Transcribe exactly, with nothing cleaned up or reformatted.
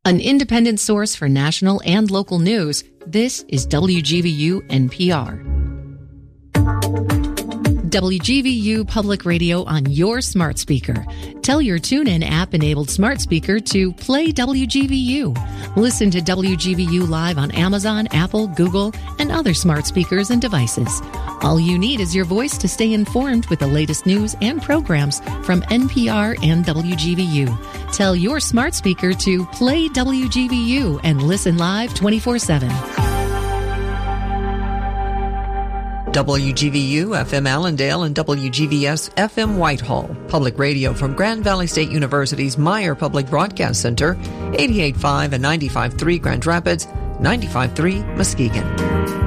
An independent source for national and local news, this is W G V U N P R. W G V U Public Radio on your smart speaker. Tell your TuneIn app-enabled smart speaker to play W G V U. Listen to W G V U live on Amazon, Apple, Google, and other smart speakers and devices. All you need is your voice to stay informed with the latest news and programs from N P R and W G V U. Tell your smart speaker to play W G V U and listen live twenty-four seven. W G V U F M Allendale and W G V S F M Whitehall. Public radio from Grand Valley State University's Meyer Public Broadcast Center, eighty-eight point five and ninety-five point three Grand Rapids, ninety-five point three Muskegon.